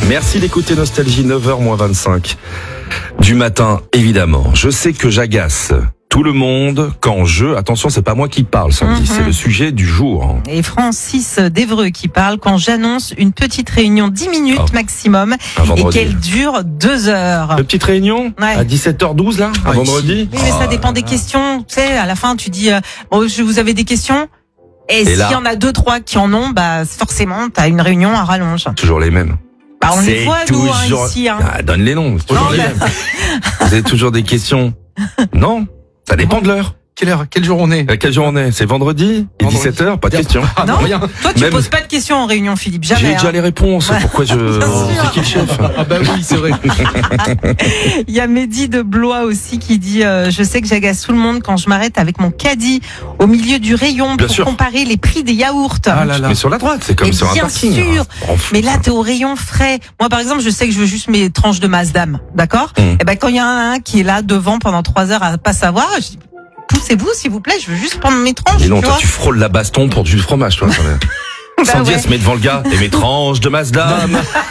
Merci d'écouter Nostalgie, 9h-25 du matin, évidemment. Je sais que j'agace tout le monde quand attention, c'est pas moi qui parle samedi, c'est le sujet du jour. Et Francis d'Évreux qui parle quand j'annonce une petite réunion 10 minutes maximum et qu'elle dure 2 heures. Une petite réunion à 17h12 là, un vendredi. Oui, mais ça dépend des questions. Tu sais, à la fin, tu dis, vous avez des questions? Et s'il y en a 2-3 qui en ont, bah, forcément, t'as une réunion à rallonge. Toujours les mêmes. Bah, on les voit, nous, ici, donne les noms. Toujours les mêmes. Vous avez toujours des questions? Non? Ça dépend de l'heure. Quel jour on est? Quel jour on est? C'est vendredi? Et 17h? Pas de questions. Non, rien. Toi, tu poses pas de questions en réunion, Philippe. Jamais. J'ai déjà les réponses. Pourquoi c'est qui le chef? Ah bah oui, c'est vrai. Il y a Mehdi de Blois aussi qui dit je sais que j'agace tout le monde quand je m'arrête avec mon caddie au milieu du rayon pour comparer les prix des yaourts. Ah là là. Mais sur la droite, c'est comme sur un parking. Bien sûr. Mais là, t'es au rayon frais. Moi, par exemple, je sais que je veux juste mes tranches de Mazdam. D'accord? Et ben, quand il y en a un qui est là devant pendant 3 heures à pas savoir, je dis poussez-vous, s'il vous plaît, je veux juste prendre mes tranches. Et non, toi, tu frôles la baston pour du fromage, toi. Sandy, elle se met devant le gars. Et mes tranches de Mazda.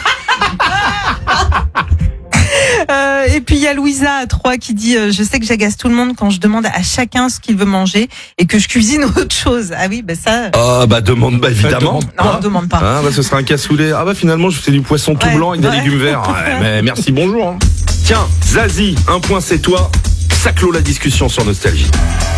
Et puis il y a Louisa à 3 qui dit je sais que j'agace tout le monde quand je demande à chacun ce qu'il veut manger et que je cuisine autre chose. Ah oui, ça. Ah demande évidemment. Non, demande pas. Ah ce sera un cassoulet. Ah finalement je fais du poisson tout blanc avec des légumes verts. Mais merci, bonjour. Tiens, Zazie, un point c'est toi. Ça clôt la discussion sur Nostalgie.